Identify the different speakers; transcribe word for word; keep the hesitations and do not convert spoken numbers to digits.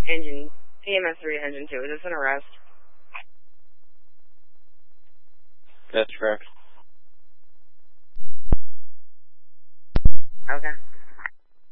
Speaker 1: Engine, P M S three, Engine two. Is this an arrest?
Speaker 2: That's correct.
Speaker 1: Okay.